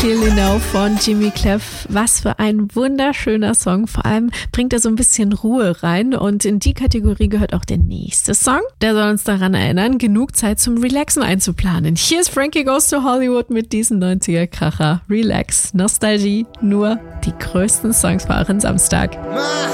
Clearly Now von Jimmy Cliff. Was für ein wunderschöner Song. Vor allem bringt er so ein bisschen Ruhe rein und in die Kategorie gehört auch der nächste Song. Der soll uns daran erinnern, genug Zeit zum Relaxen einzuplanen. Hier ist Frankie Goes to Hollywood mit diesem 90er-Kracher. Relax, Nostalgie, nur die größten Songs für euren Samstag.